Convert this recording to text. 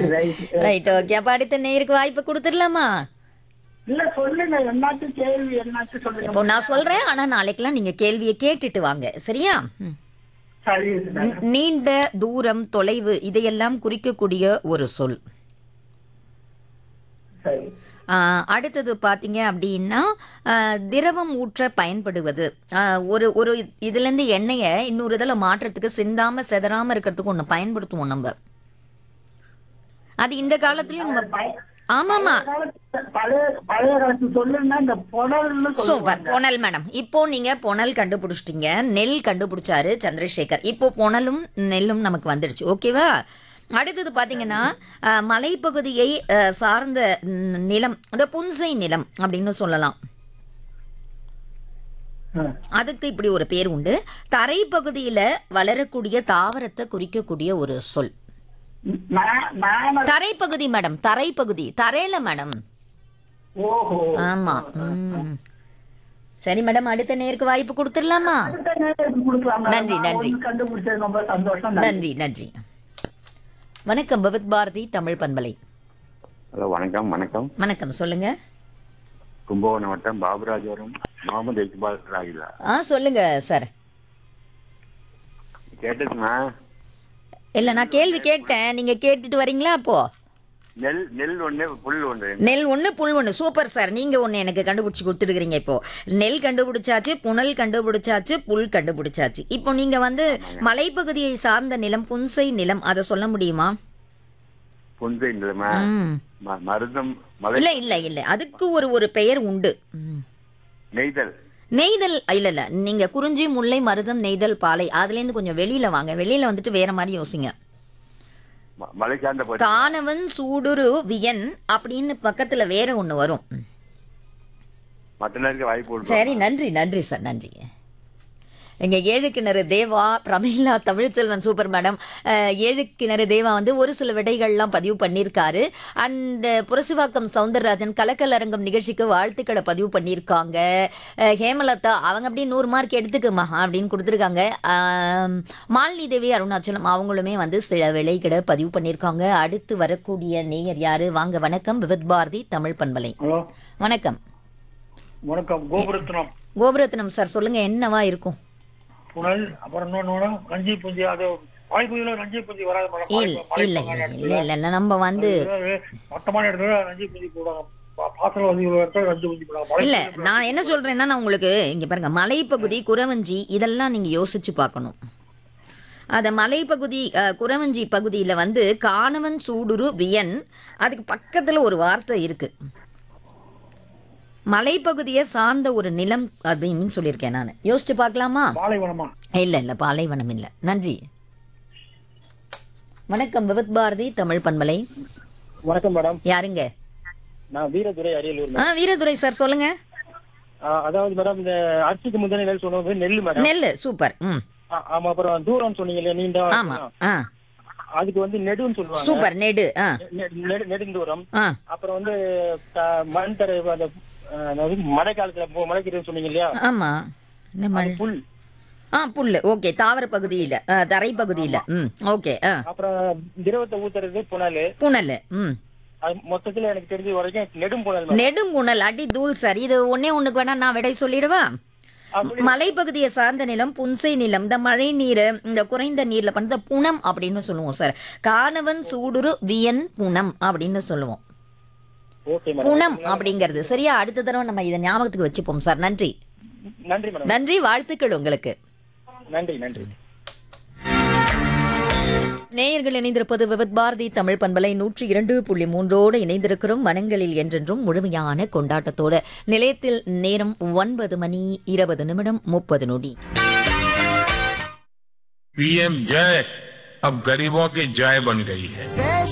Right. Right, okay. அப்ப அடுத்த நேயருக்கு வாய்ப்பு கொடுத்துடலாமா? இல்ல சொல்லுங்க, என்னாச்சு கேள்வி, என்னாச்சு சொல்லுங்க. இப்போ நான் சொல்றேன், ஆனா நாளைக்கெல்லாம் நீங்க கேள்வியை கேட்டுட்டு வாங்க, சரியா? சரி மேடம். நீண்ட தூரம், தொலைவு இதையெல்லாம் குறிக்கக்கூடிய ஒரு சொல். சரி. அடுத்தது பார்த்தீங்க அப்படின்னா, திரவம் ஊற்ற பயன்படுவது. ஒரு ஒரு இதுலேருந்து எண்ணெயை இன்னொரு இதில் மாற்றத்துக்கு சிந்தாம செதறாம இருக்கிறதுக்கு ஒன்று பயன்படுத்துவோம் நம்ம. அது இந்த காலத்துலயும் நம்ம. ஆமாமா, பழைய காலத்து சொல்லுன்னா இந்த புனல்னு சூப்பர். சொல்லுவாங்க. Funnel madam. இப்போ நீங்க பொனல் கண்டுபிடிச்சிட்டீங்க, நெல் கண்டுபிடிச்சாரு சந்திரசேகர். இப்போ பொனலும் நெல்லும் நமக்கு வந்துடுச்சு, ஓகேவா? அடுத்தது பார்த்தீங்கன்னா, மலைப்பகுதியை சார்ந்த நிலம், அந்த புன்சை நிலம் அப்படின்னு சொல்லலாம். அதுக்கு இப்படி ஒரு பேர் உண்டு. தரைப்பகுதியில வளரக்கூடிய தாவரத்தை குறிக்கக்கூடிய ஒரு சொல். தரைப்பகுதி மேடம், தரைப்பகுதி, தரையில மேடம். ஓஹோ. ஆமா. சரி மேடம், அடுத்த நேருக்கு வாய்ப்பு கொடுத்துடலாமா? நன்றி நன்றி கண்டுபிடிச்சது ரொம்ப சந்தோஷம். நன்றி நன்றி. வணக்கம், பவித் பாரதி தமிழ் பண்பலை. ஹலோ, வணக்கம். வணக்கம். வணக்கம், சொல்லுங்க. கும்பகோணம் வட்டம் பாபுராஜபுரம் முகமது இக்பால் ராகிலா. சொல்லுங்க சார். கேட்டுச்சுமா? இல்ல, நான் கேள்வி கேட்டேன், நீங்க கேட்டுட்டு வரீங்களா? அப்போ நெல் நெல் ஒண்ணு, புல் ஒண்ணு. நெல் ஒண்ணு, புல் ஒண்ணு. Super sir. நீங்க ஒண்ணு எனக்கு கண்டுபிடிச்சு கொடுத்துருக்கீங்க. இப்போ நெல் கண்டுபிடிச்சாச்சு, புனல் கண்டுபிடிச்சாச்சு, புல் கண்டுபிடிச்சாச்சு. இப்போ நீங்க வந்து மலைப்பகுதியை சார்ந்த நிலம், புன்சை நிலம், அதை சொல்ல முடியுமா? புன்சை நிலமா? மருதம் மலை. இல்ல இல்ல இல்ல, அதுக்கு ஒரு பெயர் உண்டு. நெய்தல். நெய்தல் இல்ல இல்ல, நீங்க குறிஞ்சி, முல்லை, மருதம், நெய்தல், பாலை, அதுல இருந்து கொஞ்சம் வெளியில வாங்க. வெளியில வந்துட்டு வேற மாதிரி யோசிங்க. மலை சார்ந்த கானவன் சூடுரு வியன் அப்படின்னு பக்கத்துல வேற ஒண்ணு வரும். மற்ற நேரத்துக்கு வாய்ப்பு. சரி, நன்றி நன்றி சார், நன்றி. எங்க ஏழு கிணறு தேவா, பிரமிளா, தமிழ்ச்செல்வன், சூப்பர் மேடம். ஏழு கிணறு தேவா வந்து ஒரு சில விடைகள்லாம் பதிவு பண்ணியிருக்காரு. அண்ட் புரசிவாக்கம் சவுந்தரராஜன் கலக்கல் அரங்கம் நிகழ்ச்சிக்கு வாழ்த்துக்களை பதிவு பண்ணியிருக்காங்க. ஹேமலதா அவங்க அப்படியே 100 மார்க் எடுத்துக்குமா அப்படின்னு கொடுத்துருக்காங்க. மாலினி தேவி அருணாச்சலம் அவங்களுமே வந்து சில விடைகளை பதிவு பண்ணியிருக்காங்க. அடுத்து வரக்கூடிய நேயர் யாரு? வாங்க, வணக்கம், விவித் பாரதி தமிழ் பண்பலை. ஹலோ, வணக்கம். வணக்கம். கோபுரத்னம். கோபுரத்னம் சார், சொல்லுங்க, என்னவா இருக்கும்? புனல், அப்புறம் இன்னொன்னு நஞ்சி புஞ்சி. அது வாய்ப்புல நஞ்சி புஞ்சி வராது மேடம். இல்ல இல்ல இல்ல இல்ல, நம்ம வந்து மொத்தமான இடத்துல நஞ்சி புஞ்சி போடுவாங்க. பாத்திரம் வசதிகள் இடத்துல நஞ்சி புஞ்சி போடுவாங்க. இல்ல, நான் என்ன சொல்றேன்னா, நான் உங்களுக்கு இங்க பாருங்க, மலைப்பகுதி, குறவஞ்சி, இதெல்லாம் நீங்க யோசிச்சு பார்க்கணும். அத மலைப்பகுதி, குறவஞ்சி பகுதியில வந்து கானவன் சூடுரு வியன், அதுக்கு பக்கத்துல ஒரு வார்த்தை இருக்கு. மலைப்பகுதியை சார்ந்த ஒரு நிலம் அப்படின்னு சொல்லியிருக்கேன் நான். யோசிச்சு பார்க்கலாமா? பாலைவனமா? இல்ல இல்ல, பாலைவனம் இல்ல. நன்றி. வணக்கம், விவித் பாரதி தமிழ் பண்பலை. வணக்கம் மேடம். யாருங்க? நான் வீரதுரை, அரியலூர். வீரதுரை சார், சொல்லுங்க. அதாவது மேடம், இந்த அரிசிக்கு முந்தின நெல் சொன்னது நெல் மேடம். நெல், சூப்பர். ஆமா. அப்புறம் தூரம் சொன்னீங்க இல்லையா, நீண்ட. ஆமா. அதுக்கு வந்து நெடுன்னு சொல்லுவாங்க. சூப்பர், நெடு. நெடுந்தூரம். அப்புறம் வந்து மண் தரை, அந்த மழை காலத்துல மழைக்கு சொன்னீங்க இல்லையா. ஆமா. புல். புல்லு, ஓகே. தாவர பகுதியில, தரை பகுதியில. ஓகே. அப்புறம் திரவத்தை ஊத்துறது புனல். புனல். மொத்தத்துல எனக்கு தெரிஞ்ச வரைக்கும் நெடும் புனல். நெடும் புனல். அடி தூள் சார். இது ஒண்ணுக்கு வேணா நான் விடை சொல்லிடுவா. மலைப்பகுதியை சார்ந்த நிலம், புன்சை நிலம், இந்த மழை நீர், இந்த குறைந்த நீர்ல பண்ண புனம் அப்படின்னு சொல்லுவோம் சார். கானவன் சூடுரு வியன் புனம் அப்படின்னு சொல்லுவோம். புனம் அப்படிங்கிறது சரியா? அடுத்த தடவை நம்ம இதை ஞாபகத்துக்கு வச்சுப்போம் சார். நன்றி. நன்றி மேடம். நன்றி, வாழ்த்துக்கள் உங்களுக்கு. நன்றி நன்றி. நேயர்கள் இணைந்திருப்பது விவித் பாரதி தமிழ் பண்பலை 102.3 இணைந்திருக்கிறோம். மனங்களில் என்றென்றும் முழுமையான கொண்டாட்டத்தோட. நிலையத்தில் நேரம் 9:20 PM जय अब गरीबों की जय बन गई है.